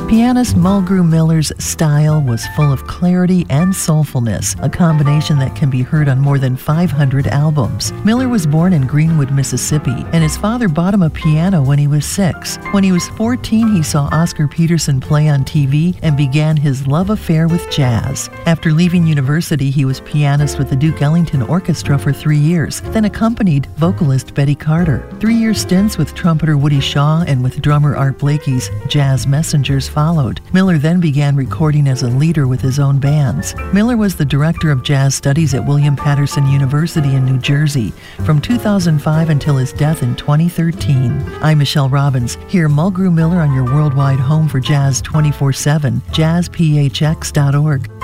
Pianist Mulgrew Miller's style was full of clarity and soulfulness, a combination that can be heard on more than 500 albums. Miller was born in Greenwood, Mississippi, and his father bought him a piano when he was 6. When he was 14, he saw Oscar Peterson play on TV and began his love affair with jazz. After leaving university, he was pianist with the Duke Ellington Orchestra for 3 years, then accompanied vocalist Betty Carter. 3-year stints with trumpeter Woody Shaw and with drummer Art Blakey's Jazz Messengers followed. Miller then began recording as a leader with his own bands. Miller was the director of jazz studies at William Patterson University in New Jersey from 2005 until his death in 2013. I'm Michelle Robbins. Hear Mulgrew Miller on your worldwide home for jazz 24/7, jazzphx.org.